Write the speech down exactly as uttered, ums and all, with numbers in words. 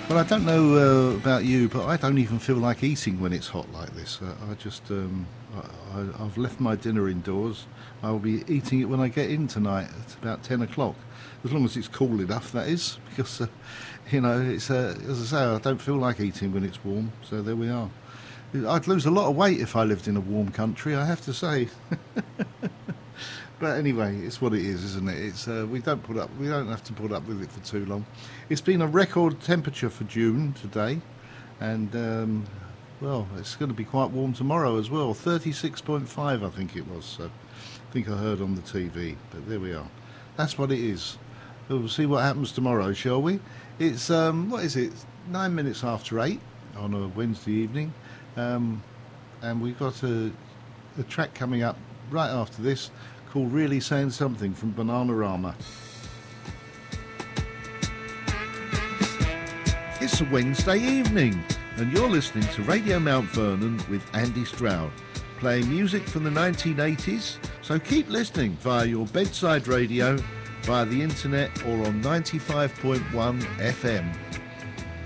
Well, I don't know uh, about you, but I don't even feel like eating when it's hot like this. Uh, I just, um, I, I, I've left my dinner indoors. I will be eating it when I get in tonight at about ten o'clock, as long as it's cool enough, that is, because, uh, you know, it's uh, as I say, I don't feel like eating when it's warm, so there we are. I'd lose a lot of weight if I lived in a warm country, I have to say. But anyway, it's what it is, isn't it? It's uh, we don't put up, we don't have to put up with it for too long. It's been a record temperature for June today, and um, well, it's going to be quite warm tomorrow as well. thirty-six point five, I think it was. So I think I heard on the T V, but there we are. That's what it is. We'll see what happens tomorrow, shall we? It's um, what is it? Nine minutes after eight on a Wednesday evening, um, and we've got a, a track coming up right after this, called Really Saying Something from Bananarama. It's a Wednesday evening, and you're listening to Radio Mount Vernon with Andy Stroud, playing music from the nineteen eighties, so keep listening via your bedside radio, via the internet, or on ninety-five point one F M.